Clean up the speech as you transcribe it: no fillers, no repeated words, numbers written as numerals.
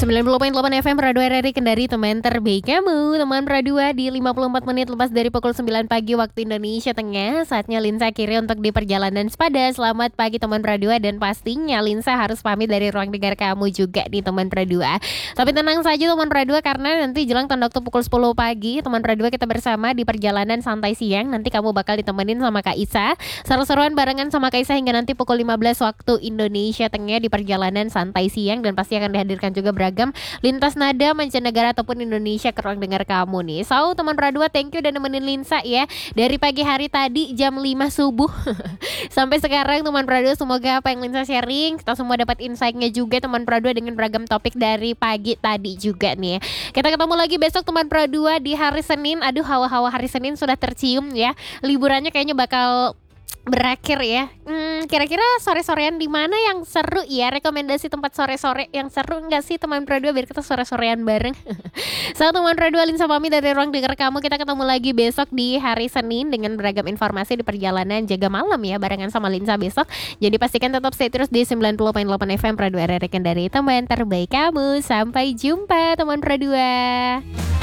90,8 FM Radio RRI Kendari, teman terbaik kamu. Teman Pradua di 54 menit lepas dari pukul 9 pagi waktu Indonesia Tengah. Saatnya Linsa akhiri untuk di perjalanan sepada. Selamat pagi teman Pradua, dan pastinya Linsa harus pamit dari ruang dengar kamu juga nih teman Pradua. Tapi tenang saja teman Pradua, karena nanti jelang tanda waktu pukul 10 pagi teman Pradua kita bersama di perjalanan santai siang. Nanti kamu bakal ditemenin sama Kak Isa. Seru-seruan barengan sama Kak Isa hingga nanti pukul 15 waktu Indonesia Tengah di perjalanan santai siang, dan pasti akan dihadirkan juga beragam lintas nada mancanegara ataupun Indonesia ke ruang dengar kamu nih. So teman Pradua, thank you udah nemenin Linsa ya dari pagi hari tadi jam 5 subuh sampai sekarang teman Pradua. Semoga apa yang Linsa sharing kita semua dapat insight-nya juga teman Pradua, dengan beragam topik dari pagi tadi juga nih. Kita ketemu lagi besok teman Pradua di hari Senin. Aduh, hawa-hawa hari Senin sudah tercium ya. Liburannya kayaknya bakal berakhir ya. Kira-kira sore-sorean di mana yang seru ya? Rekomendasi tempat sore-sore yang seru enggak sih teman Pradua, biar kita sore-sorean bareng. So teman Pradua, Linsa pamit dari ruang dengar kamu. Kita ketemu lagi besok di hari Senin dengan beragam informasi di perjalanan jaga malam ya, barengan sama Linsa besok. Jadi pastikan tetap stay terus di 90,8 FM Pradua RRI Kendari, teman terbaik kamu. Sampai jumpa teman Pradua.